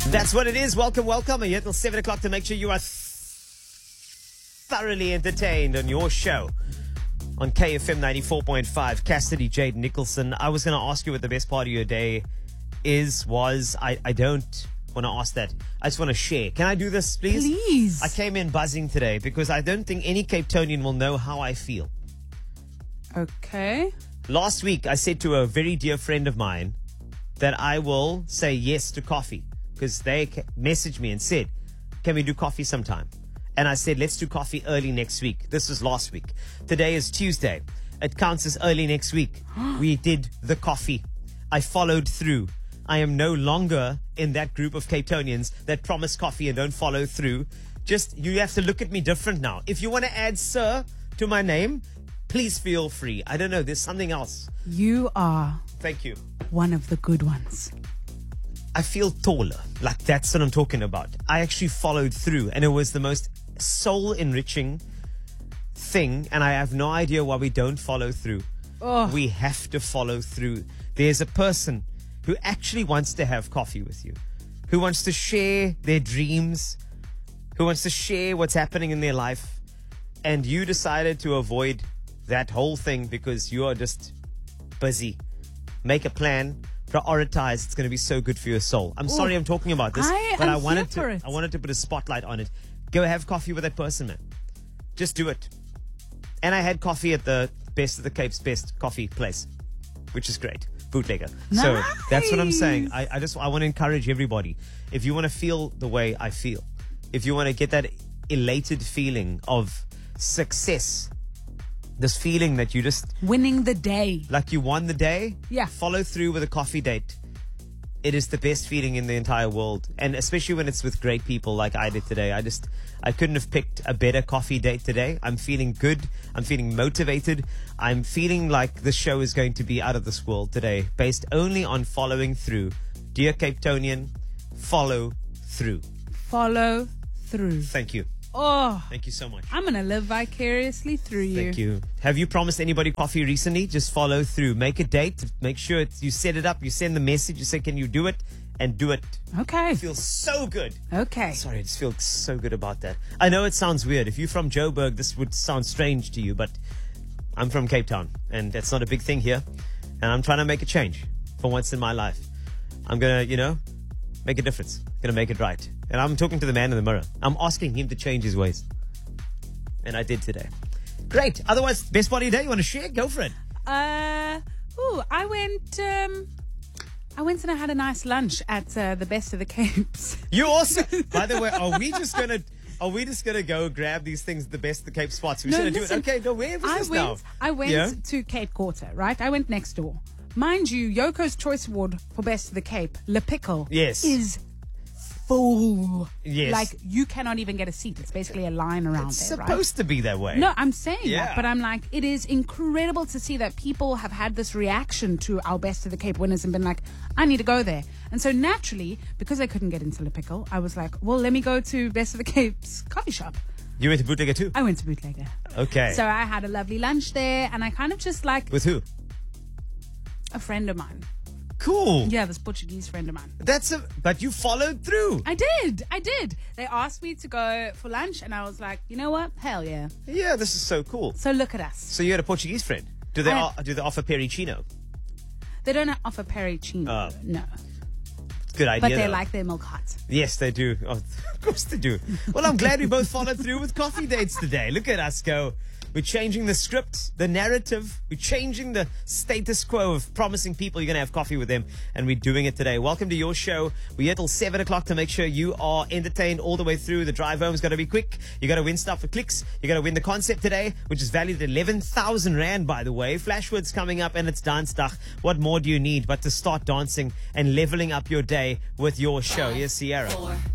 That's what it is. Welcome, welcome. And yet till 7 o'clock to make sure you are thoroughly entertained on your show on KFM 94.5. Cassidy Jade Nicholson. I was going to ask you what the best part of your day was. I don't want to ask that. I just want to share. Can I do this, please? Please. I came in buzzing today because I don't think any Cape Townian will know how I feel. Okay. Last week, I said to a very dear friend of mine that I will say yes to coffee because they messaged me and said, can we do coffee sometime? And I said, let's do coffee early next week. This was last week. Today is Tuesday. It counts as early next week. We did the coffee. I followed through. I am no longer in that group of Cape Townians that promise coffee and don't follow through. Just, you have to look at me different now. If you want to add sir to my name, please feel free. I don't know. There's something else. You are Thank you. one of the good ones. I feel taller. Like, that's what I'm talking about. I actually followed through, and it was the most soul-enriching thing, and I have no idea why we don't follow through. Oh. We have to follow through. There's a person who actually wants to have coffee with you, who wants to share their dreams, who wants to share what's happening in their life, and you decided to avoid that whole thing because you are just busy. Make a plan. Prioritize. It's going to be so good for your soul. I'm sorry I'm talking about this, but I wanted to put a spotlight on it. Go have coffee with that person, man. Just do it. And I had coffee at the best of the Cape's best coffee place, which is great. Bootlegger. Nice. So that's what I'm saying. I want to encourage everybody. If you want to feel the way I feel, if you want to get that elated feeling of success, this feeling that you just Winning the day. like you won the day, Yeah. follow through with a coffee date. It is the best feeling in the entire world, and especially when it's with great people like I did today. I couldn't have picked a better coffee date today. I'm feeling good. I'm feeling motivated. I'm feeling like the show is going to be out of this world today, based only on following through. Dear Cape Townian, follow through. Follow through. Thank you. Oh, Thank you so much. I'm going to live vicariously through you. Thank you. Have you promised anybody coffee recently? Just follow through. Make a date. Make sure you set it up. You send the message. You say, can you do it? And do it. Okay. It feels so good. Okay. Sorry, I just feel so good about that. I know it sounds weird. If you're from Joburg, this would sound strange to you, but I'm from Cape Town, and that's not a big thing here. And I'm trying to make a change for once in my life. I'm going to, make a difference. Going to make it right. And I'm talking to the man in the mirror. I'm asking him to change his ways. And I did today. Great. Otherwise, best part of your day, you want to share? Go for it. I went and I had a nice lunch at the Best of the Capes. You also, by the way, are we just gonna go grab these things at the Best of the Cape spots? We're just gonna do it. Okay, no, where was this now? I went Yeah? to Cape Quarter, right? I went next door. Mind you, Yoko's Choice Award for Best of the Cape, Le Pickle, Yes. is full. Yes. Like, you cannot even get a seat. It's basically a line around It's there, right? supposed to be that way. No, I'm saying Yeah. that, but I'm like, it is incredible to see that people have had this reaction to our Best of the Cape winners and been like, I need to go there. And so naturally, because I couldn't get into Le Pickle, I was like, well, let me go to Best of the Cape's coffee shop. You went to Bootlegger too? I went to Bootlegger. Okay. So I had a lovely lunch there, and I kind of just like With who? a friend of mine. Cool. Yeah, this Portuguese friend of mine. But you followed through. I did. They asked me to go for lunch, and I was like, you know what? Hell yeah. Yeah, this is so cool. So look at us. So you had a Portuguese friend. Do they offer pericino? They don't offer pericino, no. Good idea. But they though. like their milk hot. Yes, they do. Oh, of course they do. Well, I'm glad we both followed through with coffee dates today. Look at us go. We're changing the script, the narrative. We're changing the status quo of promising people you're going to have coffee with them. And we're doing it today. Welcome to your show. We're here till 7 o'clock to make sure you are entertained all the way through. The drive home is going to be quick. You're going to win stuff for clicks. You're going to win the concept today, which is valued at 11,000 Rand, by the way. Flashwords coming up, and it's Dansdag. What more do you need but to start dancing and leveling up your day with your show? Here's Sierra. 4